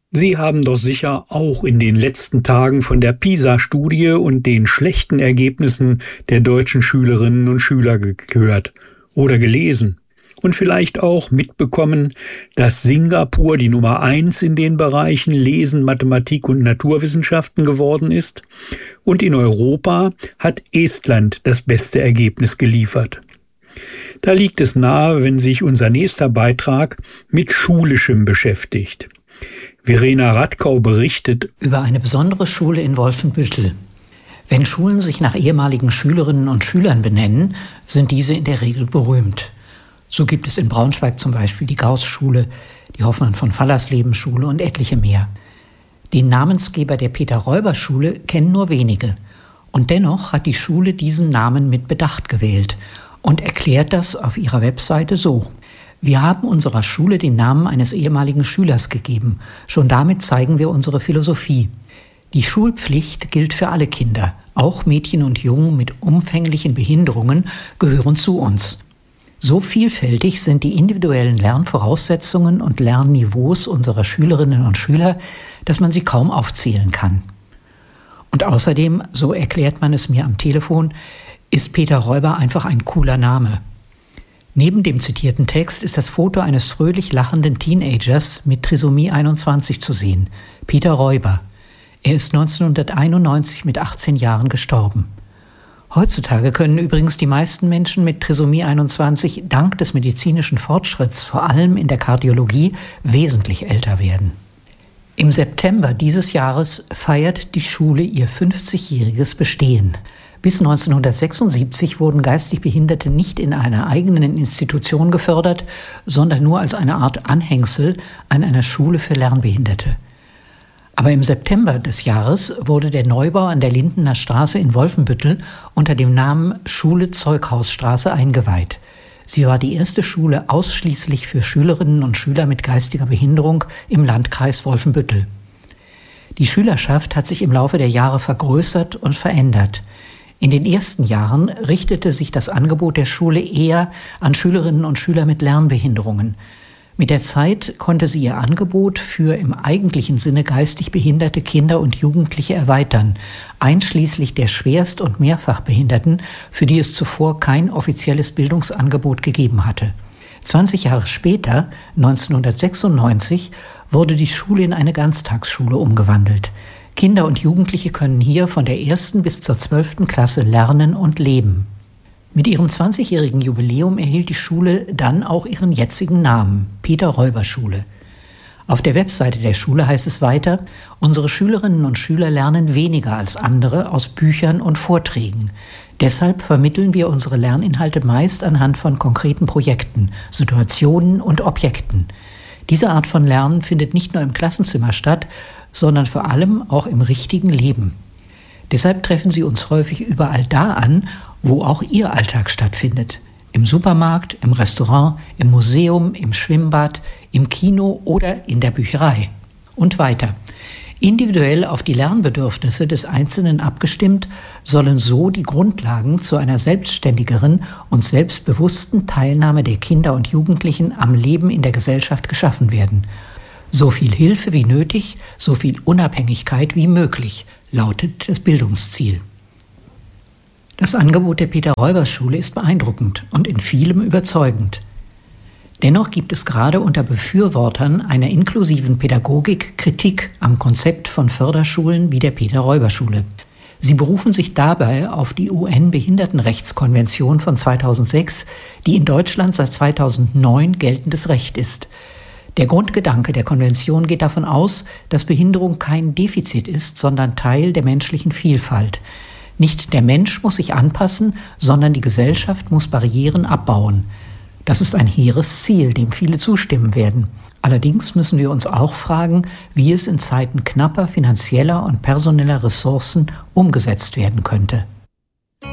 Sie haben doch sicher auch in den letzten Tagen von der PISA-Studie und den schlechten Ergebnissen der deutschen Schülerinnen und Schüler gehört oder gelesen und vielleicht auch mitbekommen, dass Singapur die Nummer 1 in den Bereichen Lesen, Mathematik und Naturwissenschaften geworden ist und in Europa hat Estland das beste Ergebnis geliefert. Da liegt es nahe, wenn sich unser nächster Beitrag mit Schulischem beschäftigt. Verena Radkau berichtet über eine besondere Schule in Wolfenbüttel. Wenn Schulen sich nach ehemaligen Schülerinnen und Schülern benennen, sind diese in der Regel berühmt. So gibt es in Braunschweig zum Beispiel die Gauß-Schule, die Hoffmann-von-Fallersleben-Schule und etliche mehr. Den Namensgeber der Peter-Räuber-Schule kennen nur wenige. Und dennoch hat die Schule diesen Namen mit Bedacht gewählt und erklärt das auf ihrer Webseite so: Wir haben unserer Schule den Namen eines ehemaligen Schülers gegeben. Schon damit zeigen wir unsere Philosophie. Die Schulpflicht gilt für alle Kinder. Auch Mädchen und Jungen mit umfänglichen Behinderungen gehören zu uns. So vielfältig sind die individuellen Lernvoraussetzungen und Lernniveaus unserer Schülerinnen und Schüler, dass man sie kaum aufzählen kann. Und außerdem, so erklärt man es mir am Telefon, ist Peter Räuber einfach ein cooler Name. Neben dem zitierten Text ist das Foto eines fröhlich lachenden Teenagers mit Trisomie 21 zu sehen, Peter Räuber. Er ist 1991 mit 18 Jahren gestorben. Heutzutage können übrigens die meisten Menschen mit Trisomie 21 dank des medizinischen Fortschritts, vor allem in der Kardiologie, wesentlich älter werden. Im September dieses Jahres feiert die Schule ihr 50-jähriges Bestehen. Bis 1976 wurden geistig Behinderte nicht in einer eigenen Institution gefördert, sondern nur als eine Art Anhängsel an einer Schule für Lernbehinderte. Aber im September des Jahres wurde der Neubau an der Lindener Straße in Wolfenbüttel unter dem Namen Schule Zeughausstraße eingeweiht. Sie war die erste Schule ausschließlich für Schülerinnen und Schüler mit geistiger Behinderung im Landkreis Wolfenbüttel. Die Schülerschaft hat sich im Laufe der Jahre vergrößert und verändert. In den ersten Jahren richtete sich das Angebot der Schule eher an Schülerinnen und Schüler mit Lernbehinderungen. Mit der Zeit konnte sie ihr Angebot für im eigentlichen Sinne geistig behinderte Kinder und Jugendliche erweitern, einschließlich der Schwerst- und Mehrfachbehinderten, für die es zuvor kein offizielles Bildungsangebot gegeben hatte. 20 Jahre später, 1996, wurde die Schule in eine Ganztagsschule umgewandelt. Kinder und Jugendliche können hier von der 1. bis zur 12. Klasse lernen und leben. Mit ihrem 20-jährigen Jubiläum erhielt die Schule dann auch ihren jetzigen Namen, Peter-Räuber-Schule. Auf der Webseite der Schule heißt es weiter: Unsere Schülerinnen und Schüler lernen weniger als andere aus Büchern und Vorträgen. Deshalb vermitteln wir unsere Lerninhalte meist anhand von konkreten Projekten, Situationen und Objekten. Diese Art von Lernen findet nicht nur im Klassenzimmer statt, sondern vor allem auch im richtigen Leben. Deshalb treffen Sie uns häufig überall da an, wo auch Ihr Alltag stattfindet. Im Supermarkt, im Restaurant, im Museum, im Schwimmbad, im Kino oder in der Bücherei. Und weiter. Individuell auf die Lernbedürfnisse des Einzelnen abgestimmt, sollen so die Grundlagen zu einer selbstständigeren und selbstbewussten Teilnahme der Kinder und Jugendlichen am Leben in der Gesellschaft geschaffen werden. So viel Hilfe wie nötig, so viel Unabhängigkeit wie möglich, lautet das Bildungsziel. Das Angebot der Peter-Räuber-Schule ist beeindruckend und in vielem überzeugend. Dennoch gibt es gerade unter Befürwortern einer inklusiven Pädagogik Kritik am Konzept von Förderschulen wie der Peter-Räuber-Schule. Sie berufen sich dabei auf die UN-Behindertenrechtskonvention von 2006, die in Deutschland seit 2009 geltendes Recht ist. Der Grundgedanke der Konvention geht davon aus, dass Behinderung kein Defizit ist, sondern Teil der menschlichen Vielfalt. Nicht der Mensch muss sich anpassen, sondern die Gesellschaft muss Barrieren abbauen. Das ist ein hehres Ziel, dem viele zustimmen werden. Allerdings müssen wir uns auch fragen, wie es in Zeiten knapper finanzieller und personeller Ressourcen umgesetzt werden könnte.